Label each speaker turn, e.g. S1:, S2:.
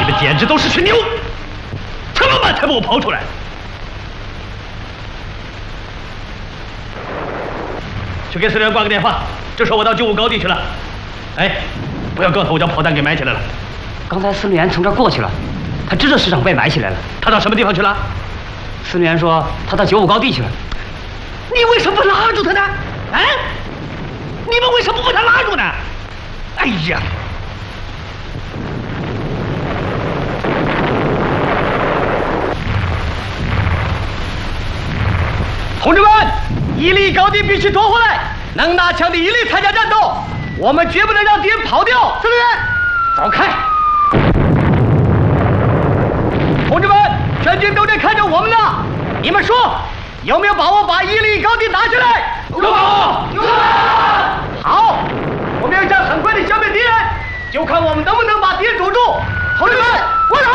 S1: 你们简直都是群牛！这么慢才把我刨出来。去给司令员挂个电话，就说我到95高地去了。哎，不要告诉我将炮弹给埋起来了。
S2: 刚才司令员从这儿过去了，他知道市场被埋起来了。
S1: 他到什么地方去了？
S2: 司令员说他到95高地去了。
S1: 你为什么不拉住他呢？啊？你们为什么不把他拉住呢？哎呀！同志们，1厘高地必须夺回来，能拿枪的1厘参加战斗，我们绝不能让敌人跑掉。司令员，走开！同志们，全军都在看着我们呢，你们说有没有把握把1厘高地拿下来？有把握，有把握。好，我们要想很快的消灭敌人，就看我们能不能把敌人